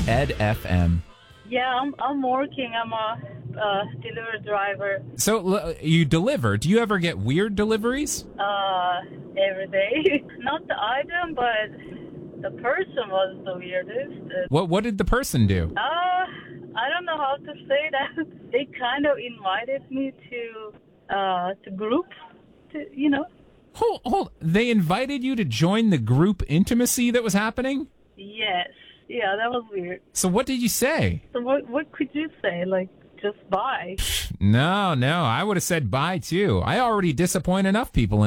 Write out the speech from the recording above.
Ed FM. Yeah, I'm working. I'm a delivery driver. So you deliver. Do you ever get weird deliveries? Every day. Not the item, but the person was the weirdest. What did the person do? I don't know how to say that. They kind of invited me to group, Hold. They invited you to join the group intimacy that was happening? Yes. Yeah, that was weird. So what did you say? So what could you say? Like, just bye? No, I would have said bye too. I already disappoint enough people in